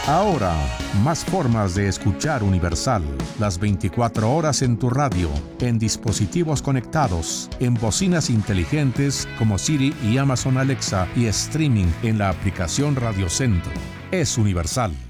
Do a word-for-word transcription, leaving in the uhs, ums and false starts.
Ahora, más formas de escuchar Universal. Las veinticuatro horas en tu radio, en dispositivos conectados, en bocinas inteligentes como Siri y Amazon Alexa y streaming en la aplicación Radio Centro. Es Universal.